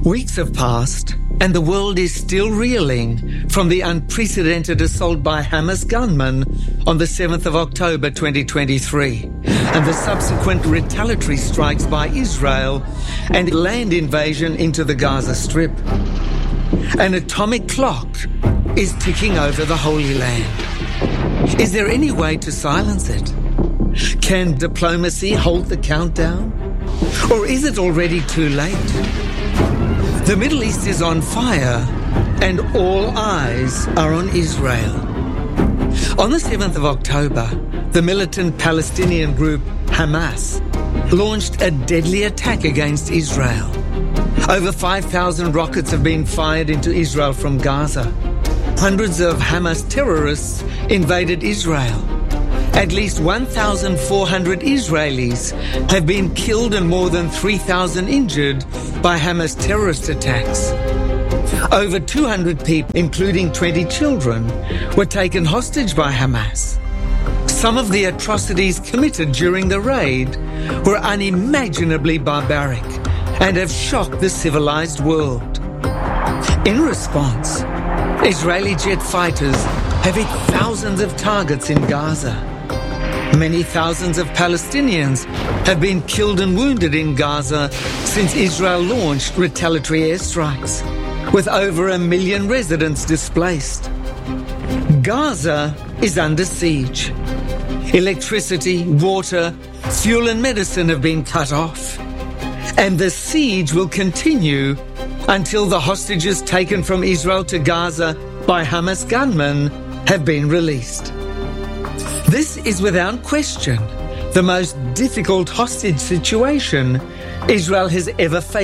Weeks have passed, and the world is still reeling from the unprecedented assault by Hamas gunmen on the 7th of October 2023, and the subsequent retaliatory strikes by Israel and land invasion into the Gaza Strip. An atomic clock is ticking over the Holy Land. Is there any way to silence it? Can diplomacy halt the countdown? Or is it already too late? The Middle East is on fire, and all eyes are on Israel. On the 7th of October, the militant Palestinian group Hamas launched a deadly attack against Israel. Over 5,000 rockets have been fired into Israel from Gaza. Hundreds of Hamas terrorists invaded Israel. At least 1,400 Israelis have been killed and more than 3,000 injured by Hamas terrorist attacks. Over 200 people, including 20 children, were taken hostage by Hamas. Some of the atrocities committed during the raid were unimaginably barbaric and have shocked the civilized world. In response, Israeli jet fighters have hit thousands of targets in Gaza. Many thousands of Palestinians have been killed and wounded in Gaza since Israel launched retaliatory airstrikes, with over 1 million residents displaced. Gaza is under siege. Electricity, water, fuel and medicine have been cut off. And the siege will continue until the hostages taken from Israel to Gaza by Hamas gunmen have been released. This is without question the most difficult hostage situation Israel has ever faced.